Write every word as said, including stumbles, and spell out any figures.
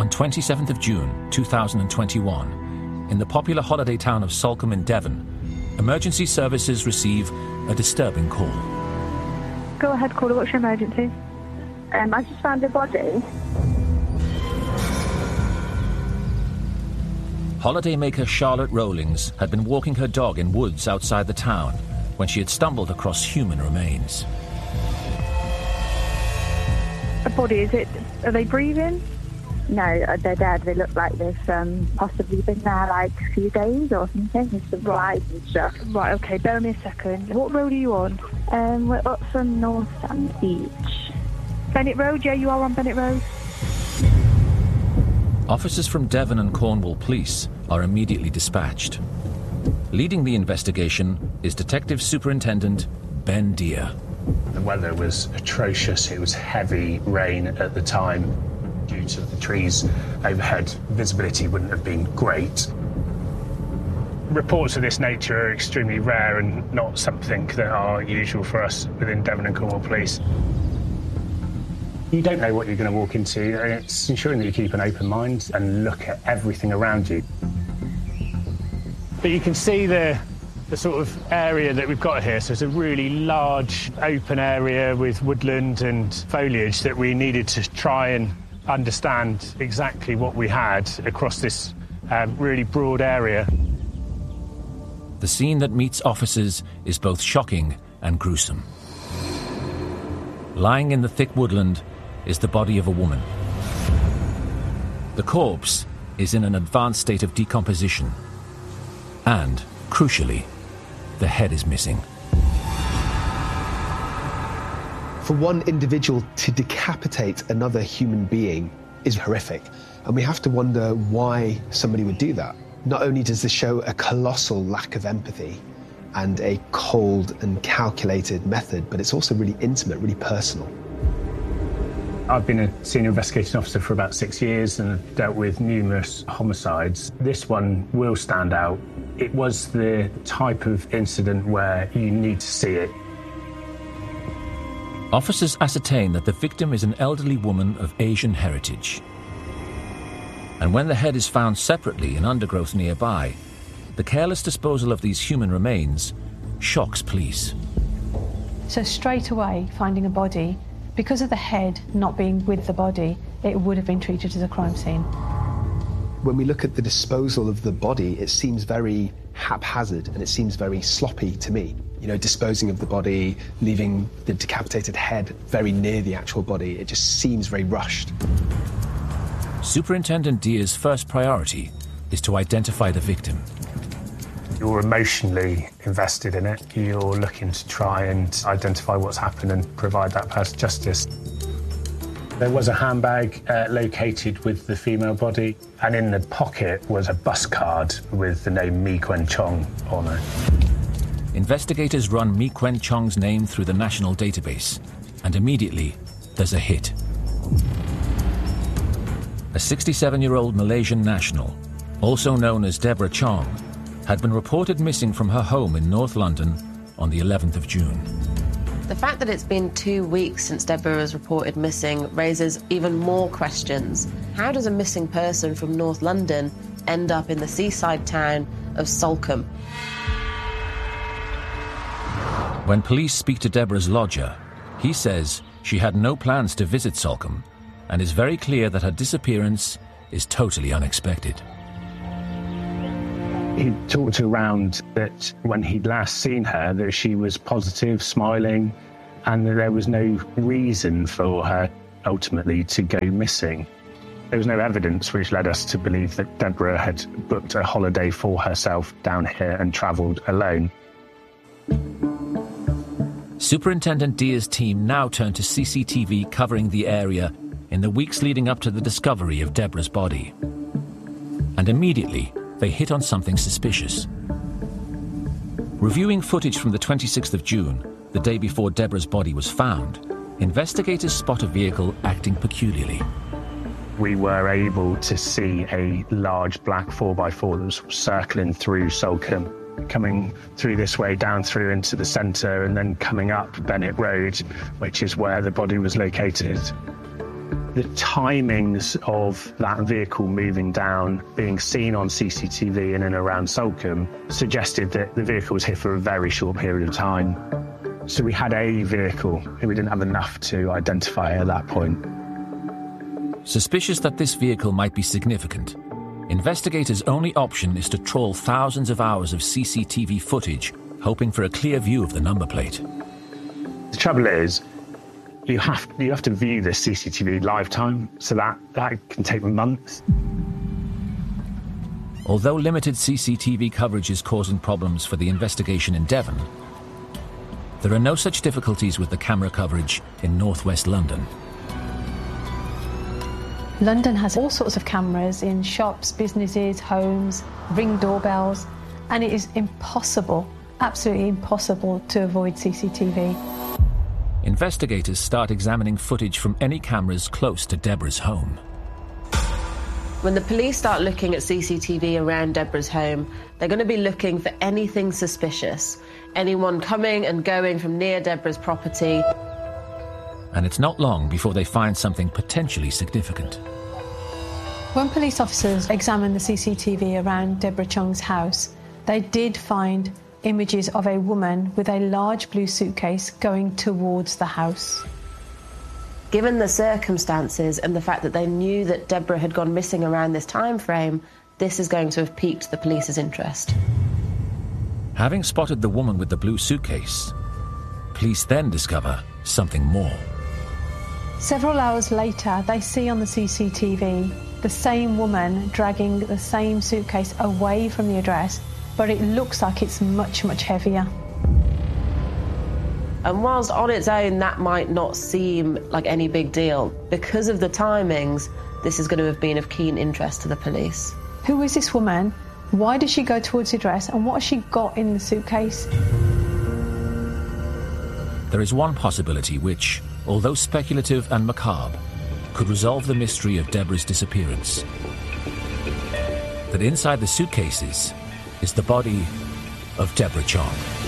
twenty-seventh of June two thousand twenty-one, in the popular holiday town of Salcombe in Devon, emergency services receive a disturbing call. Go ahead, caller. What's your emergency? Um, I just found a body. Holidaymaker Charlotte Rowlings had been walking her dog in woods outside the town when she had stumbled across human remains. A body, is it? Are they breathing? No, uh, they're dead. They look like they've um, possibly been there like a few days or something. There's some flies and stuff. Right, okay, bear with me a second. What road are you on? Um, we're up from North Stand Beach. Bennett Road? Yeah, you are on Bennett Road. Officers from Devon and Cornwall Police are immediately dispatched. Leading the investigation is Detective Superintendent Ben Deer. The weather was atrocious. It was heavy rain at the time. Due to the trees overhead, visibility wouldn't have been great. Reports of this nature are extremely rare and not something that are usual for us within Devon and Cornwall Police. You don't know what you're going to walk into, and it's ensuring that you keep an open mind and look at everything around you. But you can see the, the sort of area that we've got here. So it's a really large open area with woodland and foliage that we needed to try and understand exactly what we had across this um, really broad area. The scene that meets officers is both shocking and gruesome. Lying in the thick woodland is the body of a woman. The corpse is in an advanced state of decomposition. And, crucially, the head is missing. For one individual to decapitate another human being is horrific. And we have to wonder why somebody would do that. Not only does this show a colossal lack of empathy and a cold and calculated method, but it's also really intimate, really personal. I've been a senior investigating officer for about six years and have dealt with numerous homicides. This one will stand out. It was the type of incident where you need to see it. Officers ascertain that the victim is an elderly woman of Asian heritage. And when the head is found separately in undergrowth nearby, the careless disposal of these human remains shocks police. So straight away, finding a body, because of the head not being with the body, it would have been treated as a crime scene. When we look at the disposal of the body, it seems very haphazard and it seems very sloppy to me. You know, disposing of the body, leaving the decapitated head very near the actual body, it just seems very rushed. Superintendent Deer's first priority is to identify the victim. You're emotionally invested in it. You're looking to try and identify what's happened and provide that person justice. There was a handbag uh, located with the female body, and in the pocket was a bus card with the name Mi Quen Chong on it. Investigators run Mi Quen Chong's name through the national database, and immediately there's a hit. A sixty-seven-year-old Malaysian national, also known as Deborah Chong, had been reported missing from her home in North London on the eleventh of June. The fact that it's been two weeks since Deborah was reported missing raises even more questions. How does a missing person from North London end up in the seaside town of Salcombe? When police speak to Deborah's lodger, he says she had no plans to visit Salcombe and is very clear that her disappearance is totally unexpected. He talked around that when he'd last seen her, that she was positive, smiling, and that there was no reason for her ultimately to go missing. There was no evidence which led us to believe that Deborah had booked a holiday for herself down here and travelled alone. Superintendent Deer's team now turn to C C T V covering the area in the weeks leading up to the discovery of Deborah's body. And immediately, they hit on something suspicious. Reviewing footage from the twenty-sixth of June, the day before Deborah's body was found, investigators spot a vehicle acting peculiarly. We were able to see a large black four by four that was circling through Salcombe, coming through this way, down through into the centre, and then coming up Bennett Road, which is where the body was located. The timings of that vehicle moving down, being seen on C C T V in and around Salcombe, suggested that the vehicle was here for a very short period of time. So we had a vehicle, and we didn't have enough to identify at that point. Suspicious that this vehicle might be significant, investigators' only option is to trawl thousands of hours of C C T V footage, hoping for a clear view of the number plate. The trouble is, you have you have to view this C C T V lifetime, so that, that can take months. Although limited C C T V coverage is causing problems for the investigation in Devon, there are no such difficulties with the camera coverage in northwest London. London has all sorts of cameras in shops, businesses, homes, Ring doorbells, and it is impossible, absolutely impossible to avoid C C T V. Investigators start examining footage from any cameras close to Deborah's home. When the police start looking at C C T V around Deborah's home, they're going to be looking for anything suspicious. Anyone coming and going from near Deborah's property. And it's not long before they find something potentially significant. When police officers examined the C C T V around Deborah Chung's house, they did find images of a woman with a large blue suitcase going towards the house. Given the circumstances and the fact that they knew that Deborah had gone missing around this time frame, this is going to have piqued the police's interest. Having spotted the woman with the blue suitcase, police then discover something more. Several hours later, they see on the C C T V the same woman dragging the same suitcase away from the address, but it looks like it's much, much heavier. And whilst on its own that might not seem like any big deal, because of the timings, this is going to have been of keen interest to the police. Who is this woman? Why does she go towards the address? And what has she got in the suitcase? There is one possibility which, although speculative and macabre, could resolve the mystery of Deborah's disappearance. That inside the suitcases is the body of Deborah Chung.